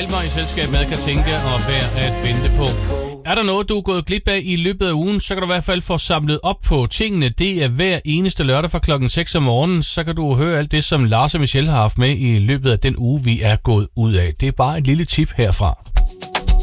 Almer i selskab med Katinka og Værd at vente på. Er der noget, du er gået glip af i løbet af ugen, så kan du i hvert fald få samlet op på tingene. Det er hver eneste lørdag fra klokken 6 om morgenen. Så kan du høre alt det, som Lars og Michelle har haft med i løbet af den uge, vi er gået ud af. Det er bare et lille tip herfra.